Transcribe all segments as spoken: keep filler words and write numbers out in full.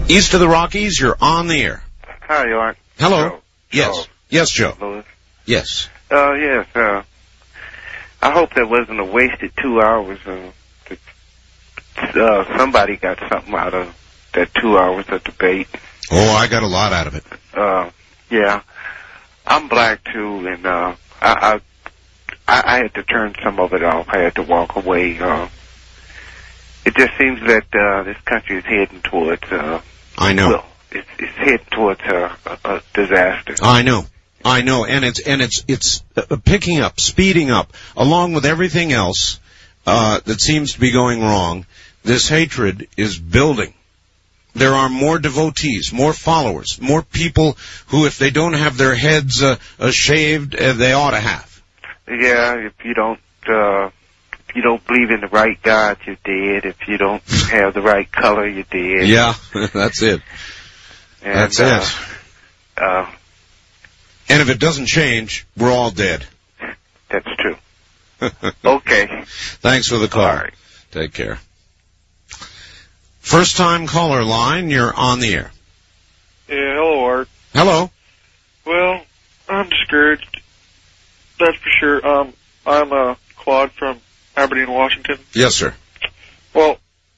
East of the Rockies, you're on the air. Hi, you are. Hello. Joe. Yes. Joe. Yes, Joe. Louis. Yes. Uh, yes, uh, I hope that wasn't a wasted two hours. Uh, uh, somebody got something out of that two hours of debate. Oh, I got a lot out of it. Uh, yeah. I'm black, too, and, uh, I, I, I had to turn some of it off. I had to walk away. Uh, it just seems that, uh, this country is heading towards, uh, I know. Well, it's, it's heading towards a, a, a disaster. I know. I know. And it's, and it's, it's uh, picking up, speeding up, along with everything else, uh, that seems to be going wrong. This hatred is building. There are more devotees, more followers, more people who, if they don't have their heads uh, uh, shaved, uh, they ought to have. Yeah, if you don't, uh, if you don't believe in the right God, you're dead. If you don't have the right color, you're dead. Yeah, that's it. And, that's uh, it. Uh, and if it doesn't change, we're all dead. That's true. Okay. Thanks for the call. All right. Take care. First time caller line, you're on the air. Yeah, hello, Art. Hello. Well, I'm discouraged. That's for sure. Um, I'm uh, Claude from Aberdeen, Washington. Yes, sir. Well,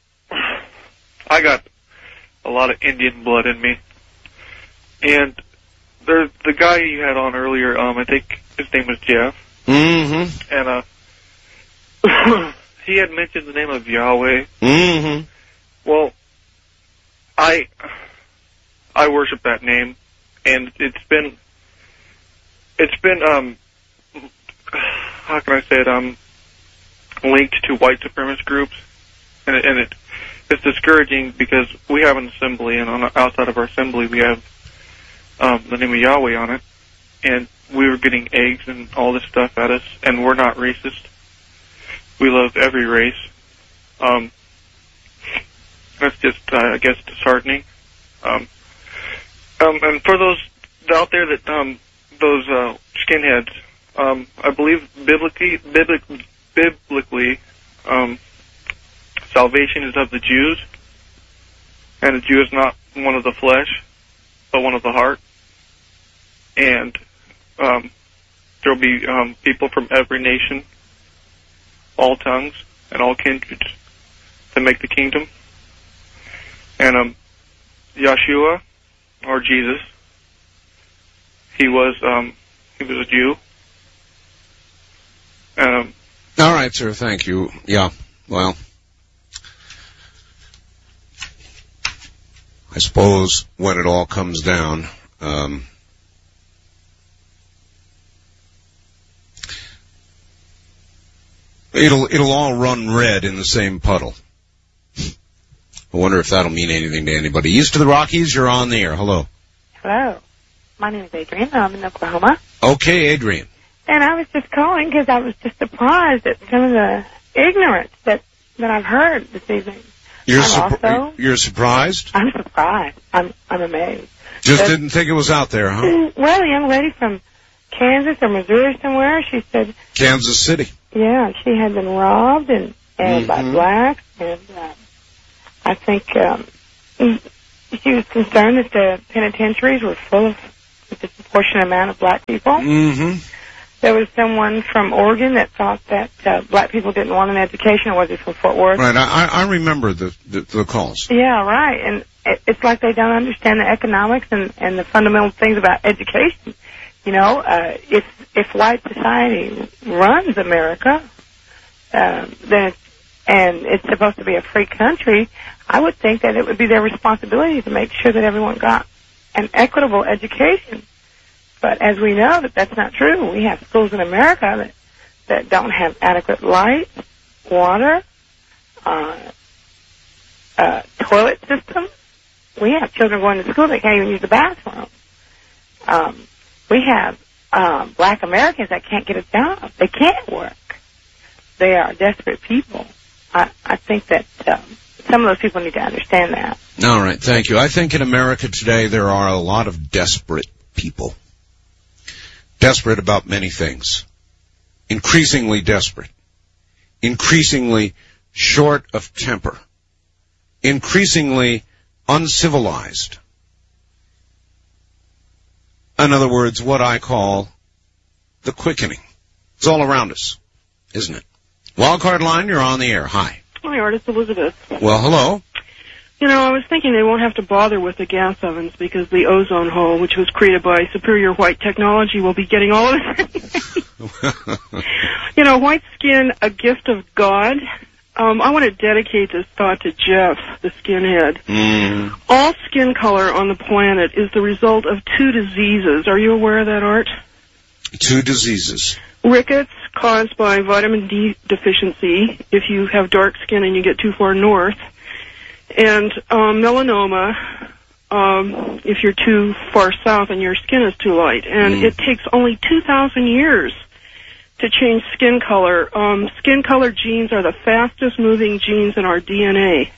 I got a lot of Indian blood in me. And there, the guy you had on earlier, um, I think his name was Jeff. Mm-hmm. And uh, he had mentioned the name of Yahweh. Mm-hmm. Well, I I worship that name, and it's been it's been um how can I say it um linked to white supremacist groups, and it, and it it's discouraging because we have an assembly, and on outside of our assembly we have um the name of Yahweh on it, and we were getting eggs and all this stuff at us, and we're not racist. We love every race. Um. That's just, uh, I guess, disheartening. Um, um, and for those out there that, um, those uh, skinheads, um, I believe biblically, biblic, biblically, um, salvation is of the Jews, and the Jew is not one of the flesh, but one of the heart. And um, there will be um, people from every nation, all tongues, and all kindreds to make the kingdom. And um, Yeshua, or Jesus, he was um, he was a Jew. Um, All right, sir. Thank you. Yeah. Well, I suppose when it all comes down, um, it'll it'll all run red in the same puddle. I wonder if that'll mean anything to anybody. East of the Rockies, you're on the air. Hello. Hello. My name is Adrian. I'm in Oklahoma. Okay, Adrian. And I was just calling because I was just surprised at some of the ignorance that, that I've heard this evening. You're, I'm su- also, you're surprised? I'm surprised. I'm, I'm amazed. Just but, didn't think it was out there, huh? Well, a young lady from Kansas or Missouri somewhere, she said... Kansas City. Yeah, she had been robbed and, and mm-hmm. by blacks, and... Uh, I think um, she was concerned that the penitentiaries were full of a disproportionate amount of black people. Mm-hmm. There was someone from Oregon that thought that uh, black people didn't want an education, or was it from Fort Worth? Right, I, I remember the, the, the calls. Yeah, right. And it, it's like they don't understand the economics and, and the fundamental things about education. You know, uh, if if white society runs America, uh, then it's and it's supposed to be a free country, I would think that it would be their responsibility to make sure that everyone got an equitable education. But as we know, that that's not true. We have schools in America that, that don't have adequate light, water, uh, uh, toilet system. We have children going to school that can't even use the bathroom. Um, we have um, black Americans that can't get a job. They can't work. They are desperate people. I, I think that um, some of those people need to understand that. All right, thank you. I think in America today there are a lot of desperate people. Desperate about many things. Increasingly desperate. Increasingly short of temper. Increasingly uncivilized. In other words, what I call the quickening. It's all around us, isn't it? Wildcard line, you're on the air. Hi. Hi, Artist Elizabeth. Well, hello. You know, I was thinking they won't have to bother with the gas ovens because the ozone hole, which was created by superior white technology, will be getting all of it. You know, white skin, a gift of God. Um, I want to dedicate this thought to Jeff, the skinhead. Mm. All skin color on the planet is the result of two diseases. Are you aware of that, Art? Two diseases. Rickets, caused by vitamin D deficiency, if you have dark skin and you get too far north. And um, melanoma, um, if you're too far south and your skin is too light. And Mm. it takes only two thousand years to change skin color. Um, skin color genes are the fastest moving genes in our D N A.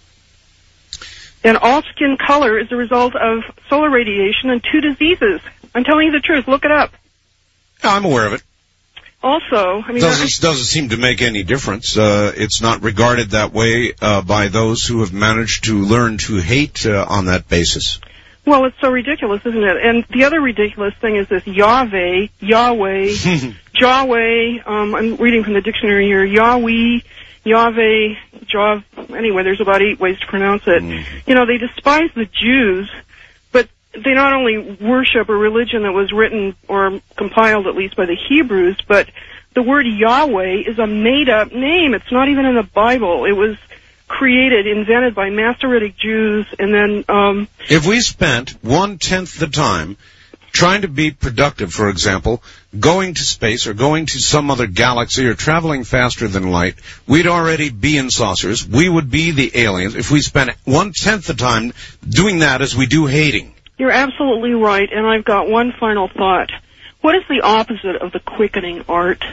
And all skin color is a result of solar radiation and two diseases. I'm telling you the truth. Look it up. I'm aware of it. Also, I mean, Doesn't, doesn't seem to make any difference. Uh, it's not regarded that way uh, by those who have managed to learn to hate uh, on that basis. well, it's so ridiculous, isn't it? And the other ridiculous thing is this Yahweh, Yahweh, Yahweh. Um, I'm reading from the dictionary here. Yahweh, Yahweh, Jah. Anyway, there's about eight ways to pronounce it. Mm. You know, they despise the Jews, but they not only worship a religion that was written or compiled at least by the Hebrews, but the word Yahweh is a made-up name. It's not even in the Bible. It was created, invented by Masoretic Jews, and then um, If we spent one-tenth the time trying to be productive, for example, going to space or going to some other galaxy or traveling faster than light, we'd already be in saucers. We would be the aliens if we spent one-tenth the time doing that as we do hating. you're absolutely right, and I've got one final thought. What is the opposite of the quickening, Art?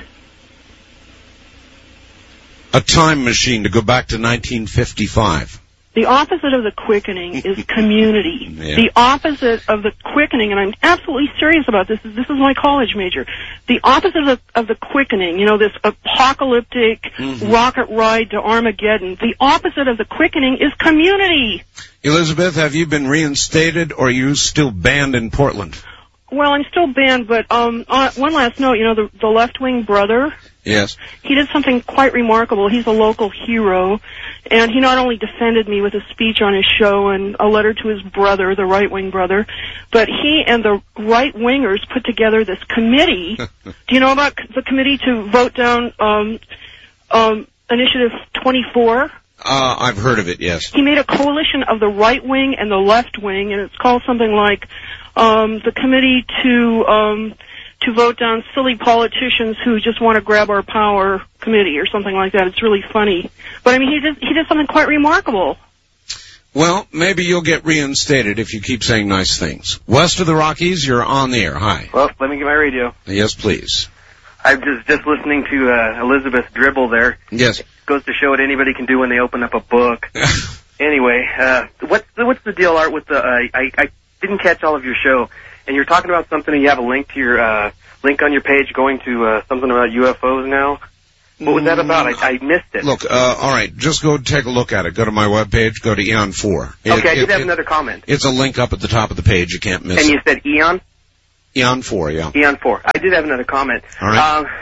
A time machine to go back to nineteen fifty-five. The opposite of the quickening is community. Yeah. The opposite of the quickening, and I'm absolutely serious about this, is this is my college major. The opposite of, of the quickening, you know, this apocalyptic Mm-hmm. rocket ride to Armageddon, the opposite of the quickening is community. Elizabeth, have you been reinstated or are you still banned in Portland? Well, I'm still banned, but um, uh, one last note, you know, the, the left-wing brother, Yes. he did something quite remarkable. He's a local hero, and he not only defended me with a speech on his show and a letter to his brother, the right-wing brother, but he and the right-wingers put together this committee. Do you know about the committee to vote down um, um, Initiative twenty-four? Uh, I've heard of it, yes. He made a coalition of the right wing and the left wing, and it's called something like um, the Committee to um, to vote down silly politicians who just want to grab our power committee or something like that. It's really funny. But, I mean, he did, he did something quite remarkable. Well, maybe you'll get reinstated if you keep saying nice things. West of the Rockies, you're on the air. Hi. Well, let me get my radio. Yes, please. I was just listening to uh, Elizabeth dribble there. Yes. Goes to show what anybody can do when they open up a book. Anyway, uh, what's the, what's the deal, Art, with the, uh, I, I didn't catch all of your show, and you're talking about something and you have a link to your, uh, link on your page going to, uh, something about U F Os now. What was that about? I, I missed it. Look, uh, all right, just go take a look at it. Go to my webpage, go to Eon four. It, okay, I did it, have it, another comment. It's a link up at the top of the page. You can't miss And it. you said Eon? Eon four, yeah. Eon four. I did have another comment. All right. Um,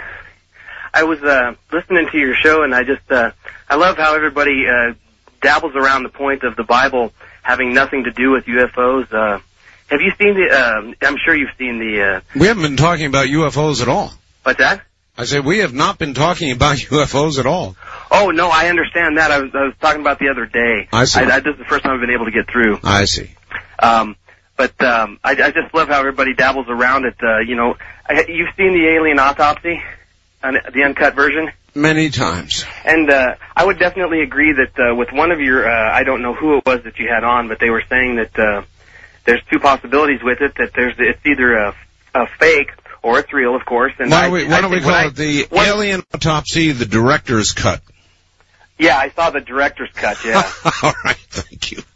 I was uh, listening to your show, and I just, uh, I love how everybody uh, dabbles around the point of the Bible having nothing to do with U F Os. Uh, have you seen the, um, I'm sure you've seen the, uh, We haven't been talking about U F Os at all. what's that? I said we have not been talking about U F Os at all. Oh, no, I understand that. I was, I was talking about the other day. I see. I, I, this is the first time I've been able to get through. I see. Um, but um, I, I just love how everybody dabbles around it. Uh, you know, I, you've seen the Alien Autopsy, on the uncut version? Many times. And uh, I would definitely agree that uh, with one of your, uh, I don't know who it was that you had on, but they were saying that uh, there's two possibilities with it, that there's it's either a, a fake or it's real, of course. And Why I, don't we, why I don't we think call when it the I, when, Alien Autopsy, the Director's Cut? Yeah, I saw the director's cut, yeah. All right, thank you.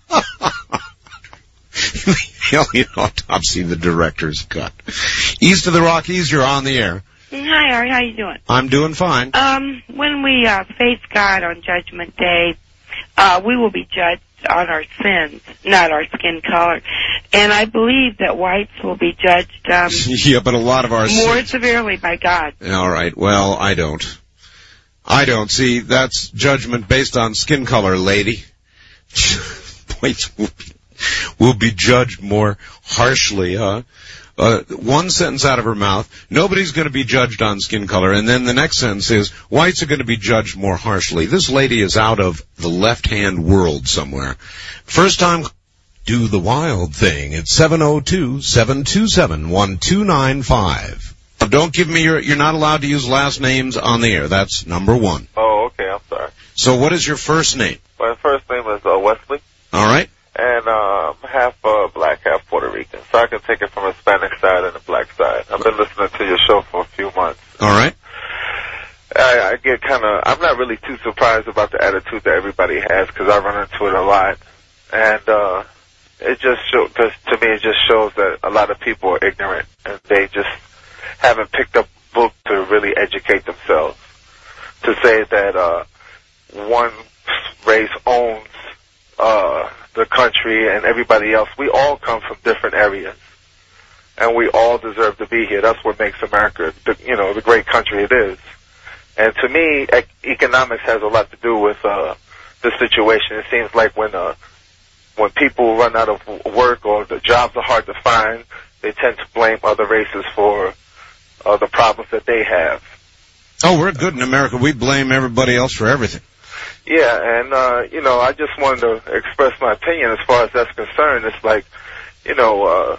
Alien Autopsy, the Director's Cut. East of the Rockies, you're on the air. Hi, Ari. How you doing? I'm doing fine. Um, when we uh, face God on Judgment Day, uh, we will be judged on our sins, not our skin color. And I believe that whites will be judged um, yeah, but a lot of our more sins. severely by God. All right. Well, I don't. I don't. See, that's judgment based on skin color, lady. Whites will be, will be judged more harshly, huh? Uh, one sentence out of her mouth, nobody's going to be judged on skin color, and then the next sentence is, whites are going to be judged more harshly. This lady is out of the left-hand world somewhere. First time, do the wild thing. It's seven oh two, seven two seven, one two nine five. Don't give me your, you're not allowed to use last names on the air. That's number one. Oh, okay, I'm sorry. So what is your first name? My first name is uh, Wesley. All right. And uh, I'm half uh, black, half Puerto Rican. So I can take it from a Hispanic side and a black side. I've been listening to your show for a few months. All right. I, I get kind of, I'm not really too surprised about the attitude that everybody has because I run into it a lot. And uh, it just shows, because to me it just shows that a lot of people are ignorant and they just haven't picked up a book to really educate themselves. To say that uh, one race owns uh, the country and everybody else, we all come from different areas. And we all deserve to be here. That's what makes America, the, you know, the great country it is. And to me, ec- economics has a lot to do with uh, the situation. It seems like when uh, when people run out of work or the jobs are hard to find, they tend to blame other races for uh, the problems that they have. Oh, we're good in America. We blame everybody else for everything. Yeah, and, uh, you know, I just wanted to express my opinion as far as that's concerned. It's like, you know, uh,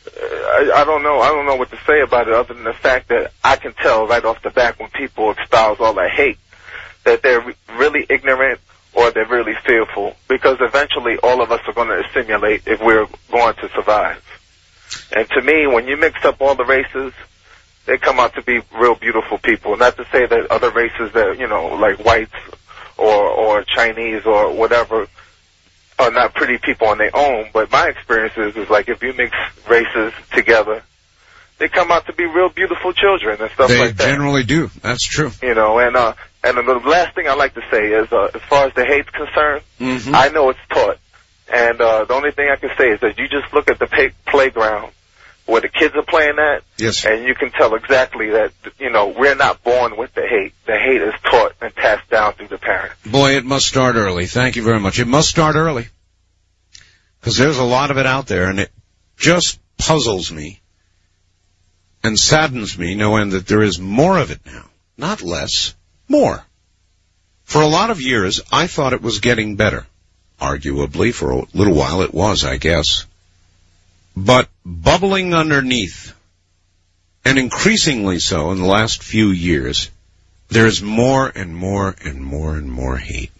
I, I don't know. I don't know what to say about it other than the fact that I can tell right off the bat when people espouse all that hate that they're re- really ignorant or they're really fearful, because eventually all of us are going to assimilate if we're going to survive. And to me, when you mix up all the races, they come out to be real beautiful people. Not to say that other races that, you know, like whites or, or Chinese or whatever are not pretty people on their own, but my experience is, is like if you mix races together, they come out to be real beautiful children and stuff they like that. They generally do. That's true. You know, and uh, and the last thing I like to say is, uh, as far as the hate's concerned, mm-hmm. I know it's taught, and uh, the only thing I can say is that you just look at the pay- playground where the kids are playing at, yes, and you can tell exactly that, you know, we're not born with the hate. The hate is taught and passed down through the parents. Boy, it must start early. Thank you very much. It must start early, because there's a lot of it out there, and it just puzzles me and saddens me knowing that there is more of it now. Not less, more. For a lot of years, I thought it was getting better. Arguably, for a little while it was, I guess. But bubbling underneath, and increasingly so in the last few years, there is more and more and more and more hate.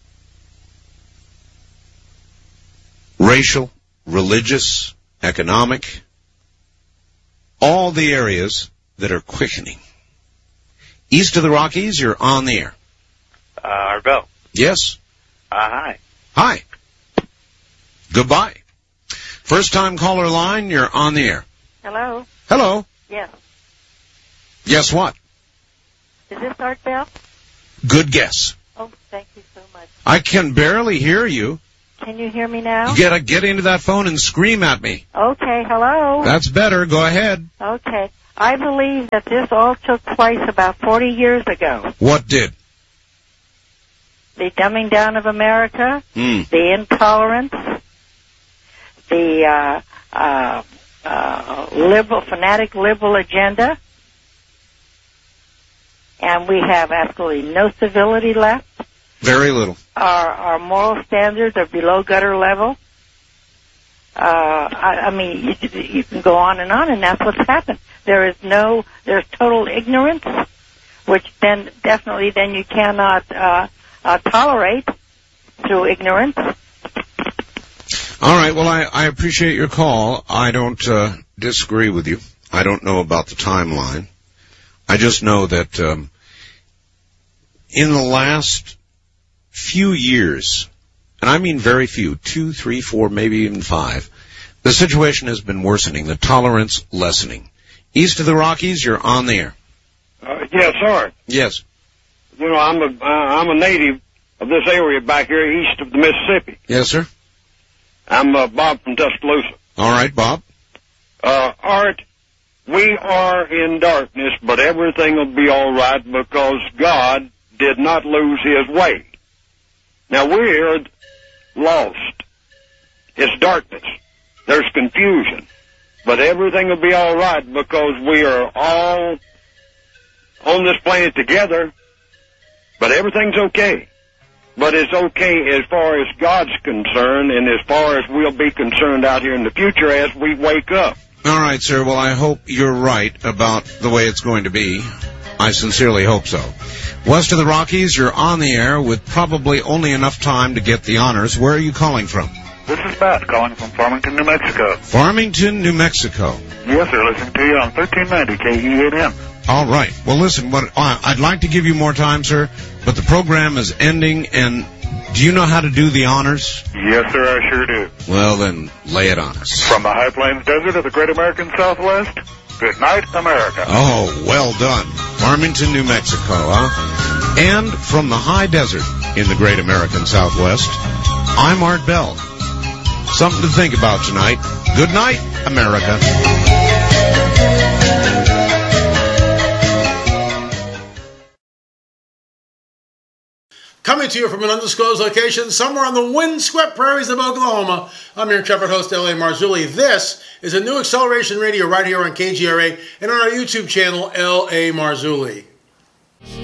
Racial, religious, economic, all the areas that are quickening. East of the Rockies, you're on the air. Uh, Arbel. Yes. Uh, hi. Hi. Goodbye. First time caller line, you're on the air. Hello? Hello. Yes. Yes, what? Is this Art Bell? Good guess. Oh, thank you so much. I can barely hear you. Can you hear me now? You gotta get into that phone and scream at me. Okay, hello? That's better. Go ahead. Okay. I believe that this all took place about forty years ago. What did? The dumbing down of America, Mm. the intolerance, the uh, uh, uh, liberal, fanatic liberal agenda, and we have absolutely no civility left. Very little. Our, our moral standards are below gutter level. Uh, I, I mean, you, you can go on and on, and that's what's happened. There is no, there's total ignorance, which then definitely then you cannot uh, uh, tolerate through ignorance. All right. Well, I, I appreciate your call. I don't uh, disagree with you. I don't know about the timeline. I just know that um, in the last few years, and I mean very few, two, three, four, maybe even five, the situation has been worsening, the tolerance lessening. East of the Rockies, you're on the air. Uh, yes, sir. Yes. You know, I'm a uh, I'm a native of this area back here east of the Mississippi. Yes, sir. I'm uh, Bob from Tuscaloosa. All right, Bob. Uh, Art, we are in darkness, but everything will be all right because God did not lose his way. Now, we're lost. It's darkness. There's confusion. But everything will be all right because we are all on this planet together. But everything's okay. But it's okay as far as God's concerned and as far as we'll be concerned out here in the future as we wake up. All right, sir. Well, I hope you're right about the way it's going to be. I sincerely hope so. West of the Rockies, you're on the air with probably only enough time to get the honors. Where are you calling from? This is Matt calling from Farmington, New Mexico. Farmington, New Mexico. Yes, sir. Listening to you on thirteen ninety K E eight M. All right. Well, listen, what, uh, I'd like to give you more time, sir, but the program is ending, and do you know how to do the honors? Yes, sir, I sure do. Well, then, lay it on us. From the High Plains Desert of the Great American Southwest, good night, America. Oh, well done. Farmington, New Mexico, huh? And from the high desert in the Great American Southwest, I'm Art Bell. Something to think about tonight. Good night, America. Coming to you from an undisclosed location somewhere on the windswept prairies of Oklahoma, I'm your intrepid host, L A. Marzulli. This is a new Acceleration Radio right here on K G R A and on our YouTube channel, L A. Marzulli.